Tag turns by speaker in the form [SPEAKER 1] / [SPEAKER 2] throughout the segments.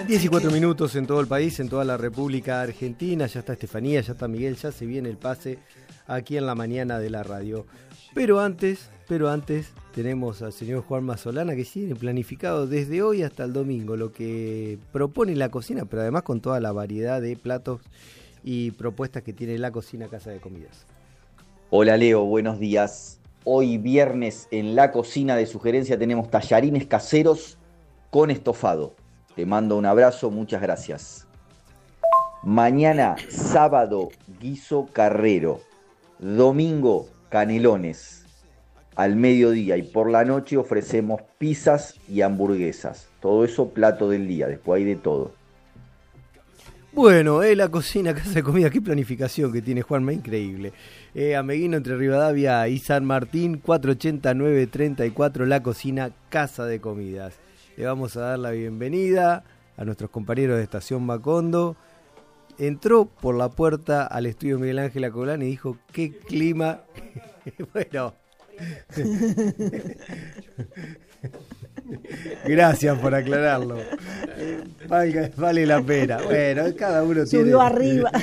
[SPEAKER 1] 10:04 en todo el país, en toda la República Argentina. Ya está Estefanía, ya está Miguel, ya se viene el pase aquí en la mañana de la radio. Pero antes tenemos al señor Juan Masolana, que tiene planificado desde hoy hasta el domingo lo que propone la cocina, pero además con toda la variedad de platos y propuestas que tiene la cocina Casa de Comidas.
[SPEAKER 2] Hola Leo, buenos días. Hoy viernes en la cocina de sugerencia tenemos tallarines caseros con estofado. Te mando un abrazo, muchas gracias. Mañana, sábado, guiso carrero. Domingo, canelones. Al mediodía y por la noche ofrecemos pizzas y hamburguesas. Todo eso plato del día, después hay de todo.
[SPEAKER 1] Bueno, la cocina Casa de Comida, qué planificación que tiene Juanma, increíble. Ameguino entre Rivadavia y San Martín, 480-934, la cocina Casa de Comidas. Le vamos a dar la bienvenida a nuestros compañeros de Estación Macondo. Entró por la puerta al estudio Miguel Ángel Acoblán y dijo, qué clima. Bueno. Gracias por aclararlo. Vale la pena. Bueno, cada uno
[SPEAKER 3] subió
[SPEAKER 1] tiene...
[SPEAKER 3] arriba.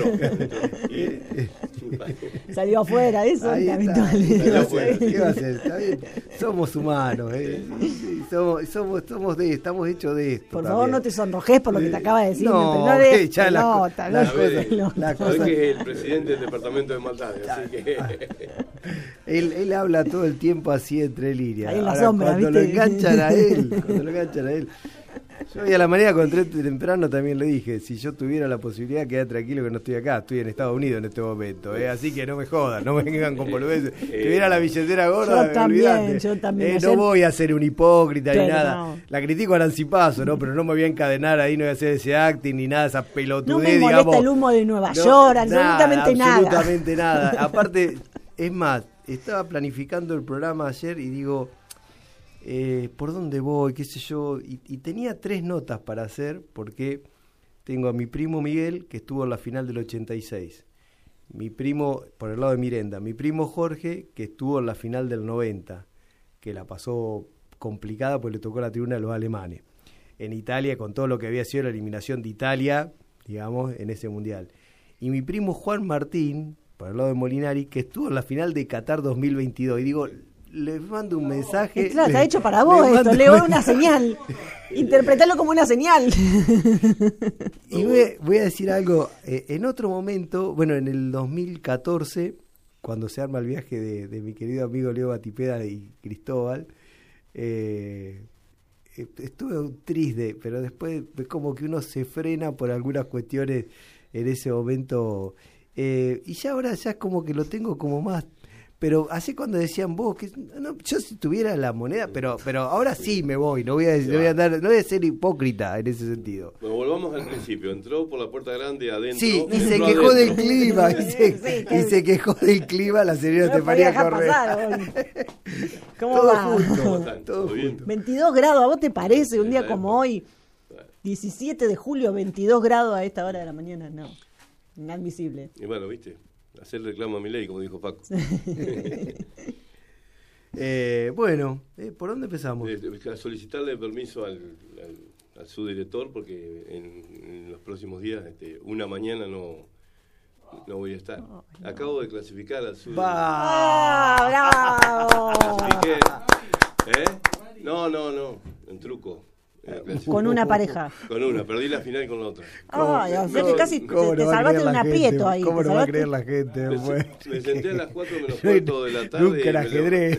[SPEAKER 3] Salió afuera, eso.
[SPEAKER 1] Ahí está. ¿Qué va a hacer? Está bien. Somos humanos, estamos hechos de esto.
[SPEAKER 3] Por favor, no te sonrojes por lo que te acaba de decir.
[SPEAKER 1] No, ya
[SPEAKER 4] la cosa que es el presidente del departamento de maldades, así que
[SPEAKER 1] él habla todo el tiempo así entre líneas.
[SPEAKER 3] Ahí en la sombra,
[SPEAKER 1] cuando
[SPEAKER 3] ¿viste?
[SPEAKER 1] lo enganchan a él. Yo hoy a la mañana cuando entré temprano también le dije, si yo tuviera la posibilidad, quedar tranquilo que no estoy acá, estoy en Estados Unidos en este momento, así que no me jodan, no me vengan con boludeces. Tuviera la billetera gorda,
[SPEAKER 3] yo también.
[SPEAKER 1] No voy a ser un hipócrita ni nada.
[SPEAKER 3] No.
[SPEAKER 1] La critico a Nancy Paso, ¿no? Pero no me voy a encadenar ahí, no voy a hacer ese acting ni nada, esa pelotudez,
[SPEAKER 3] no me molesta el humo de Nueva York, absolutamente
[SPEAKER 1] nada. Aparte, es más, estaba planificando el programa ayer y digo... ¿por dónde voy? ¿Qué sé yo? Y tenía 3 notas para hacer porque tengo a mi primo Miguel, que estuvo en la final del 86. Mi primo, por el lado de Mirenda, mi primo Jorge, que estuvo en la final del 90, que la pasó complicada porque le tocó la tribuna de los alemanes. En Italia, con todo lo que había sido la eliminación de Italia, digamos, en ese mundial. Y mi primo Juan Martín, por el lado de Molinari, que estuvo en la final de Qatar 2022. Y digo... Le mando un mensaje.
[SPEAKER 3] Claro, está hecho para vos esto, le doy una señal. Interpretalo como una señal.
[SPEAKER 1] Y voy a decir algo. En otro momento, bueno, en el 2014, cuando se arma el viaje de mi querido amigo Leo Batipeda y Cristóbal, estuve triste, pero después como que uno se frena por algunas cuestiones en ese momento. Y ya ahora ya es como que lo tengo como más... Pero así cuando decían vos, que no, yo si tuviera la moneda, pero ahora sí me voy, no voy a ser hipócrita en ese sentido.
[SPEAKER 4] Bueno, volvamos al principio. Entró por la puerta grande adentro.
[SPEAKER 1] Sí, y se quejó del clima, y se quejó del clima la señora Estefanía Correa.
[SPEAKER 3] ¿Cómo
[SPEAKER 1] todo
[SPEAKER 3] va?
[SPEAKER 1] junto, todo junto.
[SPEAKER 3] 22 grados, ¿a vos te parece un día como hoy? 17 de julio, 22 grados a esta hora de la mañana, no. Inadmisible.
[SPEAKER 4] Y bueno, viste, hacer reclamo a mi ley, como dijo Paco.
[SPEAKER 1] Bueno, ¿por dónde empezamos?
[SPEAKER 4] Solicitarle permiso al subdirector, porque en los próximos días, una mañana no voy a estar. Acabo de clasificar al subdirector.
[SPEAKER 3] ¡Bravo!
[SPEAKER 4] Clasifiqué. No, en truco.
[SPEAKER 3] Con una pareja.
[SPEAKER 4] Con una, perdí la final con la otra.
[SPEAKER 3] Ay, o sea que casi te salvaste de un aprieto ahí.
[SPEAKER 1] ¿Cómo no va a creer la gente?
[SPEAKER 4] Me senté a las 4 menos cuarto de la tarde.
[SPEAKER 1] Nunca el ajedrez.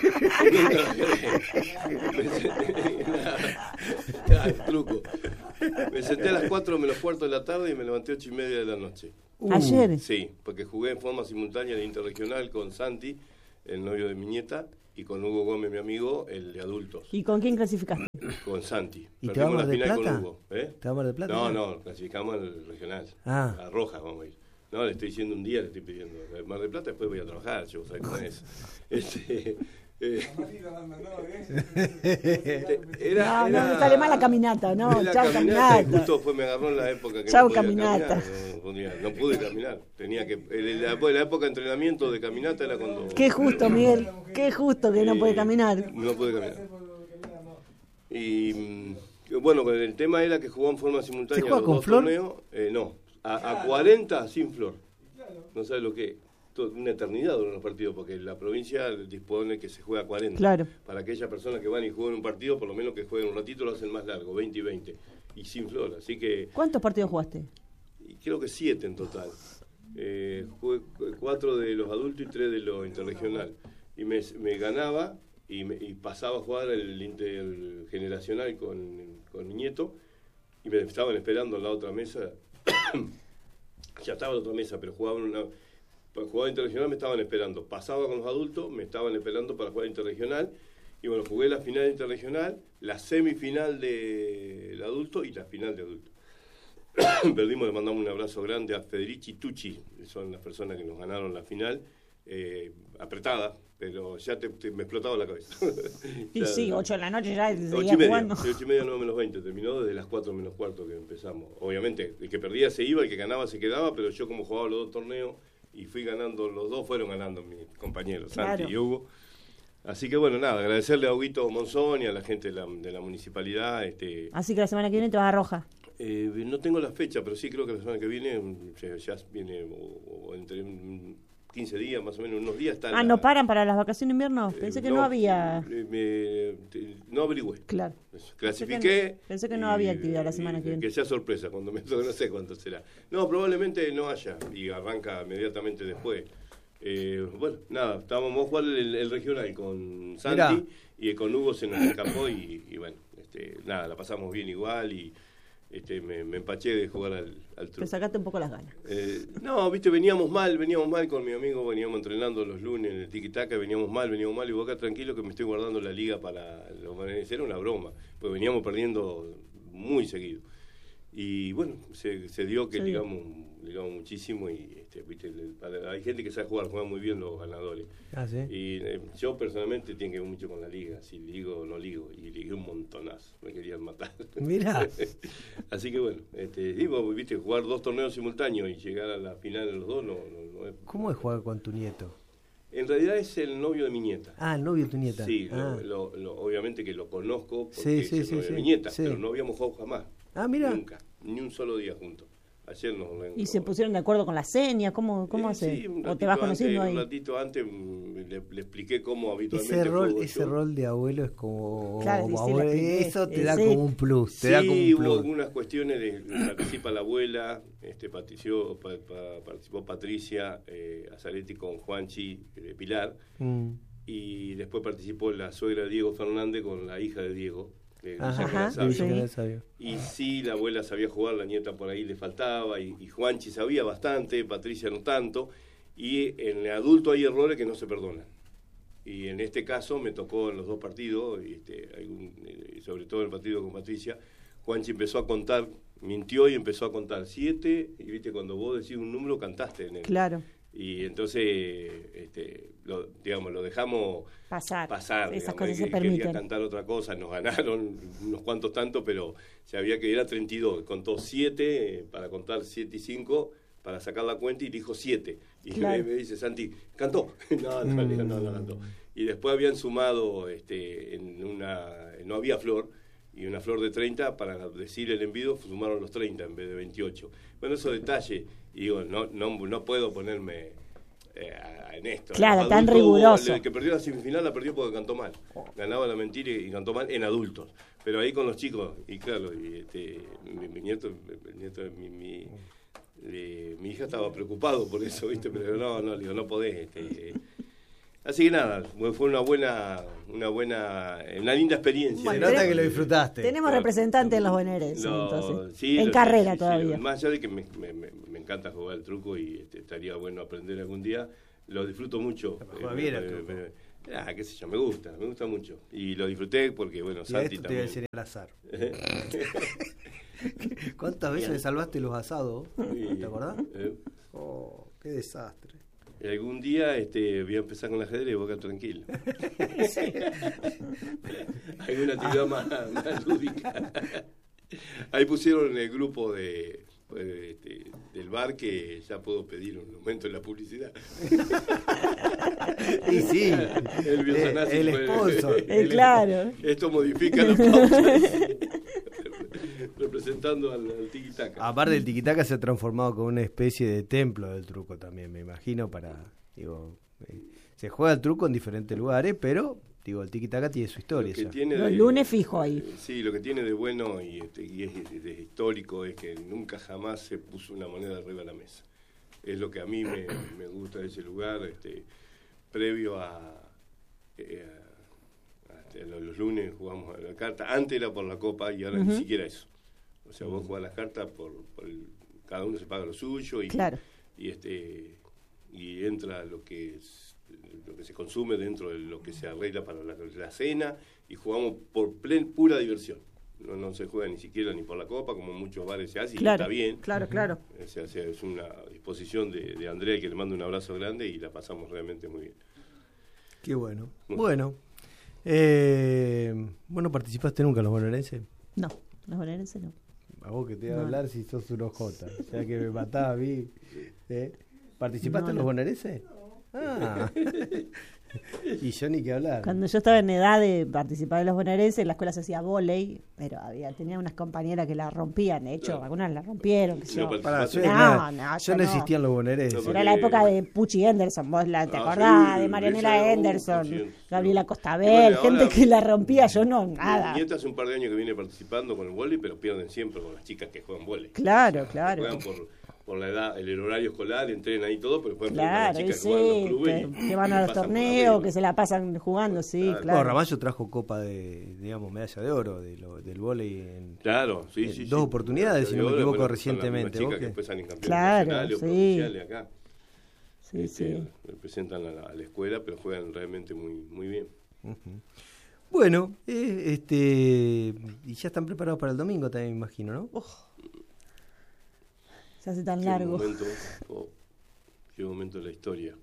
[SPEAKER 4] Truco. Me senté a las 4 menos cuarto de la tarde y me levanté 8:30 de la noche.
[SPEAKER 3] ¿Ayer?
[SPEAKER 4] Sí, porque jugué en forma simultánea en Interregional con Santi, el novio de mi nieta, y con Hugo Gómez, mi amigo, el de adultos.
[SPEAKER 3] ¿Y con quién clasificaste?
[SPEAKER 4] Con Santi.
[SPEAKER 1] ¿Y te va a Mar del Plata?
[SPEAKER 4] Con Hugo.
[SPEAKER 1] ¿Te va a Mar del Plata?
[SPEAKER 4] No, clasificamos al regional. A Roja vamos a ir. No, le estoy diciendo un día, le estoy pidiendo. Mar del Plata, después voy a trabajar, yo, ¿sabes cómo es?
[SPEAKER 3] No me sale mal la caminata, ¿no? Chao, caminata.
[SPEAKER 4] Justo me agarró en la época que
[SPEAKER 3] chao,
[SPEAKER 4] no podía
[SPEAKER 3] caminata.
[SPEAKER 4] Caminar, no pude caminar. Tenía que la época de entrenamiento de caminata era cuando...
[SPEAKER 3] Qué justo, Miguel, qué justo que no puede caminar.
[SPEAKER 4] No pude caminar. Y bueno, el tema era que jugó en forma simultánea.
[SPEAKER 1] ¿Se juega
[SPEAKER 4] los
[SPEAKER 1] con
[SPEAKER 4] dos
[SPEAKER 1] flor?
[SPEAKER 4] torneos. No, a 40 sin flor. No sabes lo que es. Una eternidad duran los partidos, porque la provincia dispone que se juega a 40.
[SPEAKER 3] Claro.
[SPEAKER 4] Para aquellas personas que van y juegan un partido, por lo menos que jueguen un ratito, lo hacen más largo, 20 y 20. Y sin flor, así que...
[SPEAKER 3] ¿Cuántos partidos jugaste?
[SPEAKER 4] Creo que 7 en total. Jugué 4 de los adultos y 3 de los interregional. Y me ganaba y pasaba a jugar el intergeneracional con mi nieto, y me estaban esperando en la otra mesa. Ya estaba en la otra mesa, pero para jugar interregional me estaban esperando. Pasaba con los adultos, me estaban esperando para jugar interregional. Y bueno, jugué la final interregional, la semifinal del adulto y la final de adulto. Perdimos, le mandamos un abrazo grande a Federici y Tucci, que son las personas que nos ganaron la final. Apretada, pero ya me explotaba la cabeza.
[SPEAKER 3] Y
[SPEAKER 4] ya,
[SPEAKER 3] sí, 8 de la noche ya
[SPEAKER 4] 8
[SPEAKER 3] seguía
[SPEAKER 4] y media,
[SPEAKER 3] jugando.
[SPEAKER 4] 8 y media, 9 menos 20, terminó desde las 4 menos cuarto que empezamos. Obviamente, el que perdía se iba, el que ganaba se quedaba, pero yo como jugaba los dos torneos y fui ganando, los dos fueron ganando mis compañeros,
[SPEAKER 3] Claro.
[SPEAKER 4] Santi y Hugo. Así que bueno, nada, agradecerle a Huguito Monzón y a la gente de la municipalidad.
[SPEAKER 3] Así que la semana que viene te vas a Roja.
[SPEAKER 4] No tengo la fecha, pero sí creo que la semana que viene ya viene o entre 15 días, más o menos, unos días.
[SPEAKER 3] ¿No paran para las vacaciones de invierno? Pensé que no había...
[SPEAKER 4] No averigüé.
[SPEAKER 3] Claro.
[SPEAKER 4] Clasifiqué.
[SPEAKER 3] Pensé que no había actividad la semana que viene.
[SPEAKER 4] Que sea sorpresa, cuando me toque, no sé cuánto será. No, probablemente no haya, y arranca inmediatamente después. Bueno, nada, estábamos a jugar el regional con Santi. Mirá. Y con Hugo se nos escapó y bueno, nada, la pasamos bien igual y me empaché de jugar al truco.
[SPEAKER 3] Te sacaste un poco las ganas.
[SPEAKER 4] No, viste, veníamos mal con mi amigo, veníamos entrenando los lunes en el tiki-taka, veníamos mal, y vos acá tranquilo que me estoy guardando la liga para los maneros. Era una broma, porque veníamos perdiendo muy seguido. Y bueno, se dio que ligamos muchísimo y viste, hay gente que sabe jugar muy bien los ganadores.
[SPEAKER 1] Ah, ¿sí?
[SPEAKER 4] Y yo personalmente tiene que ver mucho con la liga, si ligo o no ligo, y ligué un montonazo, me querían matar.
[SPEAKER 1] Mirá.
[SPEAKER 4] Así que bueno, viste, jugar 2 torneos simultáneos y llegar a la final en los dos no es...
[SPEAKER 1] ¿Cómo es jugar con tu nieto?
[SPEAKER 4] En realidad es el novio de mi nieta.
[SPEAKER 1] Ah, el novio de tu nieta.
[SPEAKER 4] Sí, obviamente que lo conozco porque es el novio de mi nieta, pero no habíamos jugado jamás.
[SPEAKER 1] Ah, mira.
[SPEAKER 4] Nunca, ni un solo día juntos. Ayer nos
[SPEAKER 3] ¿Y se pusieron de acuerdo con la seña? ¿Cómo hace?
[SPEAKER 4] Sí,
[SPEAKER 3] ¿O te vas conociendo ahí?
[SPEAKER 4] Un ratito antes le expliqué cómo habitualmente
[SPEAKER 1] ese rol de abuelo es como...
[SPEAKER 3] Claro,
[SPEAKER 1] como
[SPEAKER 3] sí,
[SPEAKER 1] abuelo, eso te da como un plus. Te da como un plus.
[SPEAKER 4] Hubo algunas cuestiones, participa la abuela, participó Patricia Azaretti con Juanchi de Pilar, y después participó la suegra de Diego Fernández con la hija de Diego. Y sí, la abuela sabía jugar, la nieta por ahí le faltaba, y Juanchi sabía bastante, Patricia no tanto, y en el adulto hay errores que no se perdonan. Y en este caso me tocó en los dos partidos, sobre todo en el partido con Patricia, Juanchi empezó a contar, mintió y empezó a contar 7, y viste, cuando vos decís un número cantaste en él.
[SPEAKER 3] Claro.
[SPEAKER 4] Y entonces, lo dejamos pasar.
[SPEAKER 3] Esas cosas se
[SPEAKER 4] permiten.
[SPEAKER 3] permiten.
[SPEAKER 4] Quería cantar otra cosa, nos ganaron unos cuantos tantos, pero sabía que era 32. Contó 7 para contar 7 y 5 para sacar la cuenta y dijo 7. Y claro. Me dice, Santi, ¿cantó? No cantó. Y después habían sumado, no había flor, y una flor de 30, para decir el envido, sumaron los 30 en vez de 28. Bueno, esos detalles, y digo, no puedo ponerme en esto.
[SPEAKER 3] Claro, tan riguroso.
[SPEAKER 4] El que perdió la semifinal la perdió porque cantó mal. Ganaba la mentira y cantó mal en adultos. Pero ahí con los chicos, y claro, mi nieto, mi hija estaba preocupado por eso, ¿viste? Pero no, digo, no podés, Así que nada, fue una linda experiencia.
[SPEAKER 1] Se nota que lo disfrutaste.
[SPEAKER 3] Tenemos representantes en los boneres, entonces. Sí, en carrera todavía.
[SPEAKER 4] Más allá de que me encanta jugar el truco y estaría bueno aprender algún día, lo disfruto mucho. Qué sé yo, me gusta mucho. Y lo disfruté porque, bueno, Santi también. Te voy a decir
[SPEAKER 1] al azar. ¿Cuántas veces salvaste los asados? ¿Te acordás? Qué desastre.
[SPEAKER 4] Algún día voy a empezar con el ajedrez, boca tranquila. Alguna actividad más lúdica. Ahí pusieron en el grupo del bar que ya puedo pedir un aumento en la publicidad.
[SPEAKER 1] Y sí, el sponsor.
[SPEAKER 3] Claro.
[SPEAKER 4] Esto modifica la pausa. representando al tiki-taka.
[SPEAKER 1] Aparte el tiki-taka se ha transformado como una especie de templo del truco también, me imagino, se juega el truco en diferentes lugares, pero el tiki-taka tiene su historia.
[SPEAKER 3] Los lunes fijo ahí.
[SPEAKER 4] Sí, lo que tiene de bueno y es de histórico es que nunca jamás se puso una moneda arriba de la mesa. Es lo que a mí me gusta de ese lugar, previo a los lunes jugamos a la carta, antes era por la copa y ahora ni siquiera eso. O sea, vos jugás las cartas cada uno se paga lo suyo y,
[SPEAKER 3] claro.
[SPEAKER 4] y entra lo que se consume dentro de lo que se arregla para la cena y jugamos por pura diversión. No se juega ni siquiera ni por la copa, como en muchos bares se hace,
[SPEAKER 3] claro,
[SPEAKER 4] y está bien.
[SPEAKER 3] Claro.
[SPEAKER 4] O sea, es una disposición de Andrea, que le mando un abrazo grande y la pasamos realmente muy bien.
[SPEAKER 1] Qué bueno. Bueno, ¿participaste nunca en los bonaerenses?
[SPEAKER 3] No, los bonaerenses no.
[SPEAKER 1] A vos que te voy a hablar si sos un ojota. O sea que me mataba a mí. ¿Participaste en los bonaerenses? Ah. Y yo ni que hablar.
[SPEAKER 3] Cuando yo estaba en edad de participar en los bonaerenses, en la escuela se hacía vóley, pero tenía unas compañeras que la rompían. De hecho, algunas la rompieron.
[SPEAKER 1] Yo no existían los bonaerenses.
[SPEAKER 3] Era la época de Pucci Henderson, vos te acordás, de Marianela Henderson, Gabriela Costabel, gente que la rompía, yo no, nada.
[SPEAKER 4] Mi nieta hace un par de años que viene participando con el vóley, pero pierden siempre con las chicas que juegan vóley.
[SPEAKER 3] Claro.
[SPEAKER 4] Juegan por la edad, el horario escolar, entrenan ahí todo, pero juegan
[SPEAKER 3] claro,
[SPEAKER 4] con las chicas que juegan los clubes
[SPEAKER 3] que van a los torneos, que se la pasan jugando, sí, claro.
[SPEAKER 1] Bueno, Ramallo trajo copa medalla de oro del vóley en dos oportunidades, si no me equivoco, recientemente.
[SPEAKER 4] Las chicas que después salen campeones
[SPEAKER 3] sí.
[SPEAKER 4] nacionales o provinciales acá.
[SPEAKER 3] Sí.
[SPEAKER 4] Representan a la escuela, pero juegan realmente muy, muy bien.
[SPEAKER 1] Uh-huh. Bueno, y ya están preparados para el domingo también, me imagino, ¿no?
[SPEAKER 3] Se hace tan largo.
[SPEAKER 4] Qué momento de la historia.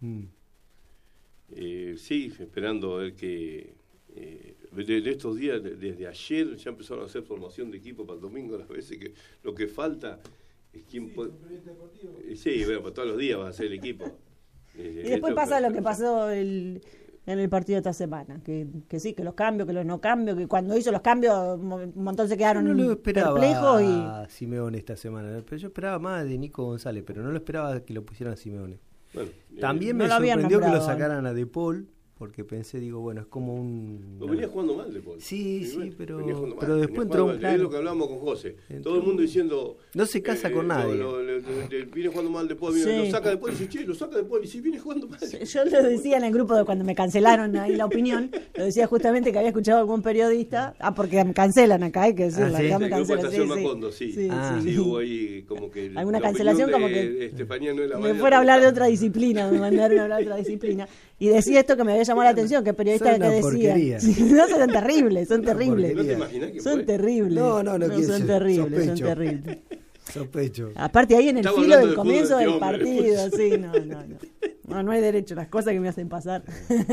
[SPEAKER 4] Sí, esperando a ver que de estos días, desde ayer ya empezaron a hacer formación de equipo para el domingo. Las veces que lo que falta es quién puede. Sí, bueno, para todos los días va a ser el equipo.
[SPEAKER 3] Y después pasa lo que pasó en el partido de esta semana, que sí, que los cambios, que los no cambios, que cuando hizo los cambios un montón se quedaron perplejos.
[SPEAKER 1] A Simeone esta semana, pero yo esperaba más de Nico González, pero no lo esperaba que lo pusieran a Simeone. Bueno, también me sorprendió que lo sacaran a De Paul, porque pensé, es como un...
[SPEAKER 4] Lo venía jugando mal De Paul.
[SPEAKER 1] Sí, pero después entró...
[SPEAKER 4] Es lo que hablábamos con José. Todo el mundo diciendo...
[SPEAKER 1] No se casa con nadie.
[SPEAKER 4] Viene jugando mal De Paul, lo saca De Paul y dice, lo saca De Paul y si viene jugando mal.
[SPEAKER 3] Yo lo decía en el grupo de cuando me cancelaron ahí la opinión, lo decía justamente que había escuchado a algún periodista, porque me cancelan acá, hay que decirlo, acá me cancelan.
[SPEAKER 4] Sí, hubo ahí como que...
[SPEAKER 3] Alguna cancelación como que...
[SPEAKER 4] Estefanía no es la
[SPEAKER 3] me fuera a hablar de otra disciplina, me mandaron a hablar de otra disciplina. Y decía esto que me había llamado la atención, que periodista que decía. No, son terribles, son terribles.
[SPEAKER 4] ¿No te imaginas que
[SPEAKER 3] son terribles.
[SPEAKER 1] No,
[SPEAKER 3] son terribles, son terribles.
[SPEAKER 1] Sospecho.
[SPEAKER 3] Aparte ahí en el filo del comienzo del partido, sí, no hay derecho, las cosas que me hacen pasar.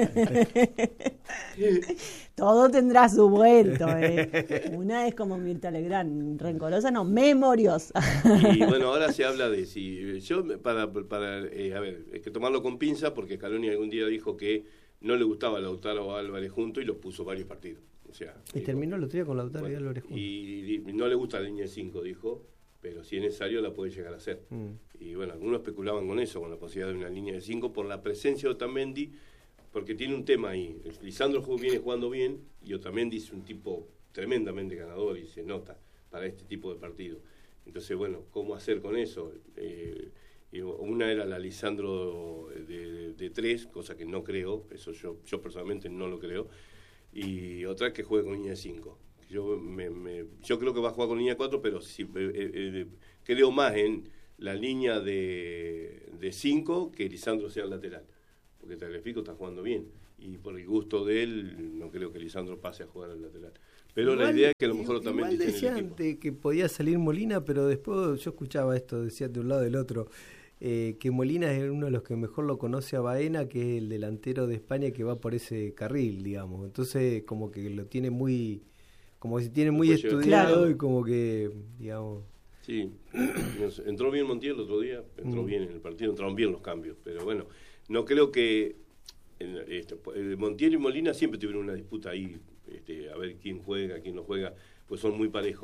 [SPEAKER 3] Todo tendrá su vuelto, Una es como Mirta Legrand, rencorosa, no, memoriosa.
[SPEAKER 4] Y bueno, ahora se habla de si yo para a ver, hay que tomarlo con pinza, porque Scaloni algún día dijo que no le gustaba Lautaro Álvarez junto y los puso varios partidos. O sea,
[SPEAKER 1] terminó el otro día con Lautaro y Álvarez junto.
[SPEAKER 4] Y no le gusta la línea de 5, dijo, pero si es necesario la puede llegar a hacer. Y bueno, algunos especulaban con eso, con la posibilidad de una línea de 5 por la presencia de Otamendi, porque tiene un tema ahí. Lisandro viene jugando bien y Otamendi es un tipo tremendamente ganador y se nota para este tipo de partido. Entonces, bueno, ¿cómo hacer con eso? Una era la Lisandro de 3, cosa que no creo, eso yo personalmente no lo creo, y otra que juegue con línea de 5. Yo creo que va a jugar con línea 4, pero sí, creo más en la línea de 5 que Lisandro sea el lateral, porque Tagliafico está jugando bien y por el gusto de él no creo que Lisandro pase a jugar al lateral. Pero la idea es que a lo mejor también
[SPEAKER 1] decían que podía salir Molina, pero después yo escuchaba esto, decían de un lado del otro, que Molina es uno de los que mejor lo conoce a Baena, que es el delantero de España que va por ese carril, digamos. Entonces como que lo tiene muy... Como si tiene muy estudiado, claro. Y como que, digamos...
[SPEAKER 4] Sí, entró bien Montiel el otro día, entró bien en el partido, entraron bien los cambios, pero bueno, no creo que... Montiel y Molina siempre tuvieron una disputa ahí, a ver quién juega, quién no juega, pues son muy parejos.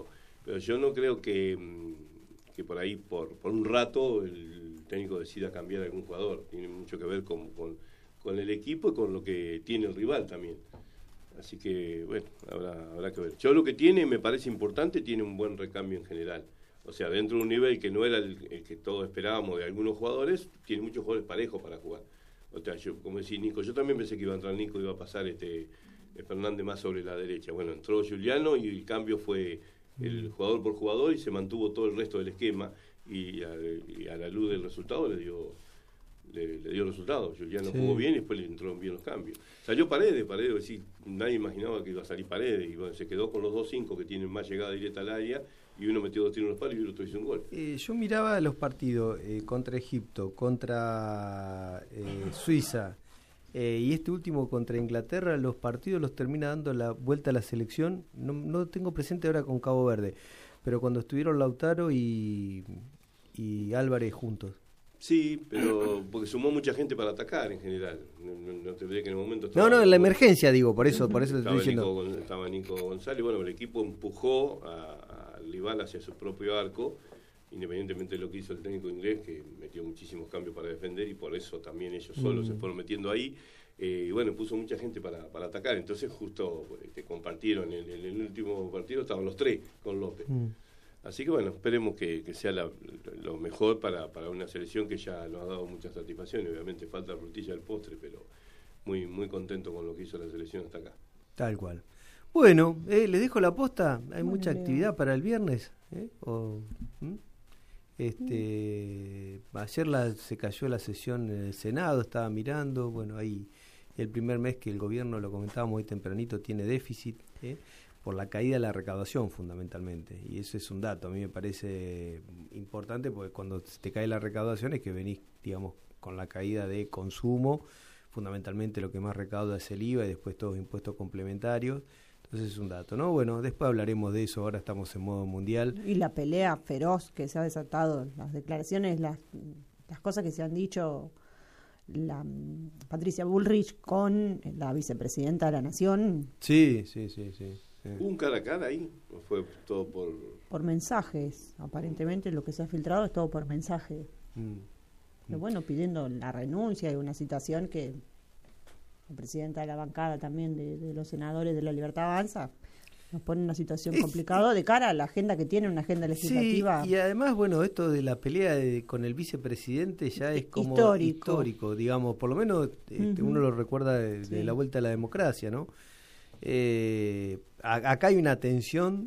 [SPEAKER 4] Pero yo no creo que por ahí, por un rato, el técnico decida cambiar a algún jugador. Tiene mucho que ver con el equipo y con lo que tiene el rival también. Así que, bueno, habrá que ver. Yo lo que tiene, me parece importante, tiene un buen recambio en general. O sea, dentro de un nivel que no era el que todos esperábamos de algunos jugadores, tiene muchos jugadores parejos para jugar. O sea, yo, como decía Nico, yo también pensé que iba a entrar Nico, iba a pasar Fernández más sobre la derecha. Bueno, entró Giuliano y el cambio fue el jugador por jugador y se mantuvo todo el resto del esquema y a la luz del resultado le dio resultado. Giuliano jugó bien y después le entró bien los cambios. Salió Paredes, sí, nadie imaginaba que iba a salir Paredes y bueno, se quedó con los 2-5 que tienen más llegada directa al área y uno metió 2 tiros en los palos y el otro hizo un gol.
[SPEAKER 1] Yo miraba los partidos contra Egipto, contra Suiza y este último contra Inglaterra, los partidos los termina dando la vuelta a la selección. No tengo presente ahora con Cabo Verde, pero cuando estuvieron Lautaro y Álvarez juntos.
[SPEAKER 4] Sí, pero porque sumó mucha gente para atacar en general. No te veía que en el momento...
[SPEAKER 1] En la emergencia digo, por eso te estoy diciendo.
[SPEAKER 4] Estaba Nico González, bueno, el equipo empujó al rival hacia su propio arco, independientemente de lo que hizo el técnico inglés, que metió muchísimos cambios para defender y por eso también ellos solos se fueron metiendo ahí. Y bueno, puso mucha gente para atacar, entonces justo compartieron, en el último partido estaban los 3 con López. Así que bueno, esperemos que sea lo mejor para una selección que ya nos ha dado muchas satisfacciones. Obviamente falta la frutilla del postre, pero muy, muy contento con lo que hizo la selección hasta acá.
[SPEAKER 1] Tal cual. Bueno, les dejo la posta. Hay mucha actividad para el viernes. Ayer se cayó la sesión en el Senado, estaba mirando. Bueno, ahí el primer mes que el gobierno, lo comentábamos hoy tempranito, tiene déficit. Por la caída de la recaudación fundamentalmente, y eso es un dato, a mí me parece importante porque cuando te cae la recaudación es que venís, digamos, con la caída de consumo, fundamentalmente lo que más recauda es el IVA y después todos los impuestos complementarios, entonces es un dato, ¿no? Bueno, después hablaremos de eso, ahora estamos en modo mundial.
[SPEAKER 3] Y la pelea feroz que se ha desatado, las declaraciones, las cosas que se han dicho la Patricia Bullrich con la vicepresidenta de la Nación.
[SPEAKER 1] Sí.
[SPEAKER 4] ¿Hubo un cara a cara ahí? ¿O fue todo
[SPEAKER 3] por mensajes? Aparentemente lo que se ha filtrado es todo por mensaje. Pero bueno, pidiendo la renuncia y una citación que la presidenta de la bancada también de los senadores de La Libertad Avanza nos pone en una situación complicada de cara a la agenda que tiene, una agenda legislativa.
[SPEAKER 1] Sí, y además, bueno, esto de la pelea con el vicepresidente ya es como histórico, digamos, por lo menos uno lo recuerda de la vuelta a la democracia, ¿no? Acá hay una tensión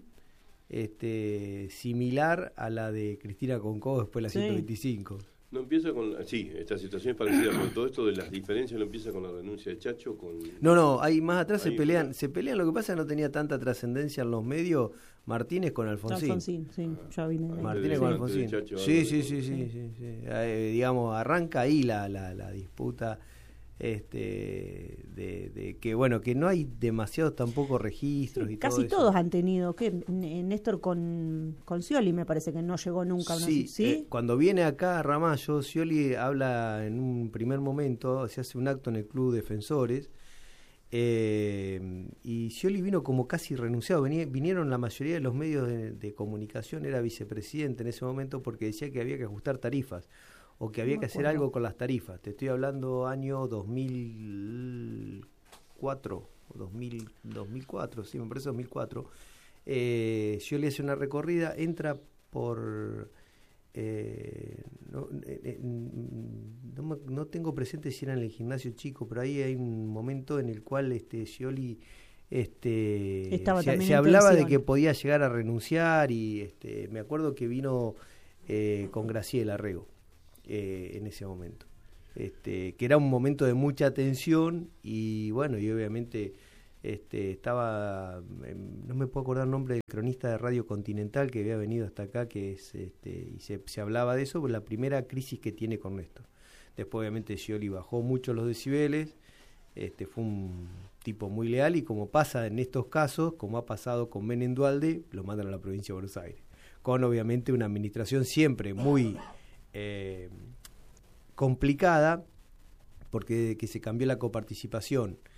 [SPEAKER 1] similar a la de Cristina Conco después de la 125.
[SPEAKER 4] No empieza esta situación es parecida, pero todo esto de las diferencias no empieza con la renuncia de Chacho,
[SPEAKER 1] No, ahí más atrás se pelean, lo que pasa es que no tenía tanta trascendencia en los medios Martínez con Alfonsín.
[SPEAKER 3] Ya vine.
[SPEAKER 1] Martínez con Alfonsín. Sí. Digamos, arranca ahí la disputa de que bueno, que no hay demasiados tampoco registros y
[SPEAKER 3] casi
[SPEAKER 1] todo
[SPEAKER 3] todos
[SPEAKER 1] eso.
[SPEAKER 3] Han tenido Néstor con Scioli me parece que no llegó nunca. ¿Sí?
[SPEAKER 1] Cuando viene acá a Ramallo, Scioli habla en un primer momento, se hace un acto en el Club Defensores y Scioli vino como casi renunciado, vinieron la mayoría de los medios de comunicación, era vicepresidente en ese momento porque decía que había que ajustar tarifas o que había que hacer algo con las tarifas. Te estoy hablando año 2004, 2004, sí, me parece 2004. Yo le hice una recorrida, entra por... no tengo presente si era en el gimnasio chico, pero ahí hay un momento en el cual Scioli se hablaba de que podía llegar a renunciar y me acuerdo que vino con Graciela Rego. En ese momento que era un momento de mucha tensión y bueno, y obviamente estaba no me puedo acordar el nombre del cronista de Radio Continental que había venido hasta acá, que es y se hablaba de eso, la primera crisis que tiene con Néstor. Después obviamente Scioli bajó mucho los decibeles, fue un tipo muy leal y como pasa en estos casos, como ha pasado con Menem Duhalde, lo mandan a la provincia de Buenos Aires, con obviamente una administración siempre muy complicada porque que se cambió la coparticipación